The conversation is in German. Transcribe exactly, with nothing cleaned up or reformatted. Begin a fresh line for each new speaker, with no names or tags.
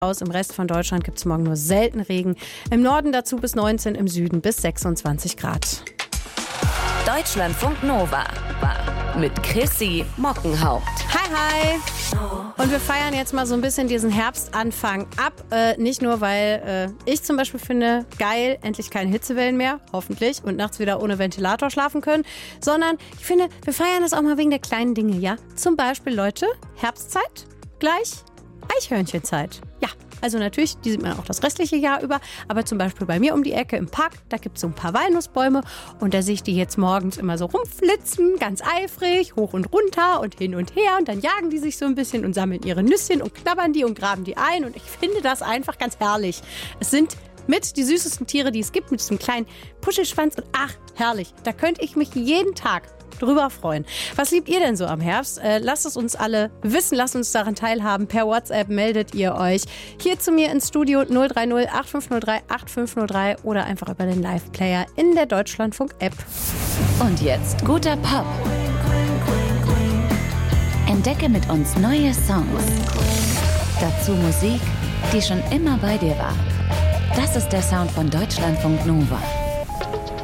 aus. Im Rest von Deutschland gibt es morgen nur selten Regen. Im Norden dazu bis neunzehn, im Süden bis sechsundzwanzig Grad.
Deutschlandfunk Nova mit Chrissy Mockenhaupt.
Hi, hi! Und wir feiern jetzt mal so ein bisschen diesen Herbstanfang ab. Äh, nicht nur, weil äh, ich zum Beispiel finde, geil, endlich keine Hitzewellen mehr, hoffentlich, und nachts wieder ohne Ventilator schlafen können, sondern ich finde, wir feiern das auch mal wegen der kleinen Dinge, ja? Zum Beispiel, Leute, Herbstzeit gleich Eichhörnchenzeit. Ja, also natürlich, die sieht man auch das restliche Jahr über, aber zum Beispiel bei mir um die Ecke im Park, da gibt es so ein paar Walnussbäume und da sehe ich die jetzt morgens immer so rumflitzen, ganz eifrig, hoch und runter und hin und her und dann jagen die sich so ein bisschen und sammeln ihre Nüsschen und knabbern die und graben die ein und ich finde das einfach ganz herrlich. Es sind mit die süßesten Tiere, die es gibt, mit diesem kleinen Puschelschwanz und ach, herrlich, da könnte ich mich jeden Tag drüber freuen. Was liebt ihr denn so am Herbst? Äh, lasst es uns alle wissen, lasst uns daran teilhaben. Per WhatsApp meldet ihr euch hier zu mir ins Studio null drei null acht fünf null drei acht fünf null drei oder einfach über den Live-Player in der Deutschlandfunk-App.
Und jetzt guter Pop. Entdecke mit uns neue Songs. Dazu Musik, die schon immer bei dir war. Das ist der Sound von Deutschlandfunk Nova.